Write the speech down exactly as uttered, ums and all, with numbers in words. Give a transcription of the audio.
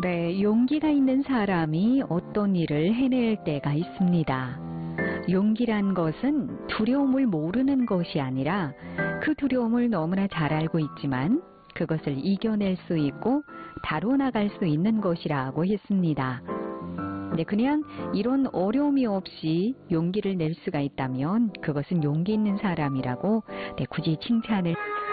네, 용기가 있는 사람이 어떤 일을 해낼 때가 있습니다. 용기란 것은 두려움을 모르는 것이 아니라 그 두려움을 너무나 잘 알고 있지만 그것을 이겨낼 수 있고 다뤄나갈 수 있는 것이라고 했습니다. 네, 그냥 이런 어려움이 없이 용기를 낼 수가 있다면 그것은 용기 있는 사람이라고 네, 굳이 칭찬을